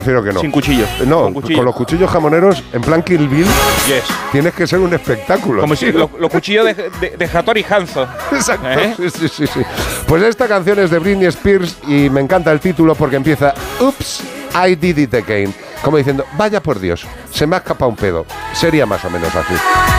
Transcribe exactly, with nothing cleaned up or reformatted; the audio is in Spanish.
Prefiero que no. Sin cuchillo. No, con, cuchillo. con los cuchillos jamoneros, en plan Kill Bill, yes. tienes que ser un espectáculo. Como si los, los cuchillos de, de, de Hattori Hanzo. Exacto. ¿Eh? Sí, sí, sí, sí. Pues esta canción es de Britney Spears y me encanta el título porque empieza Oops, I did it again. Como diciendo, vaya por Dios, se me ha escapado un pedo. Sería más o menos así.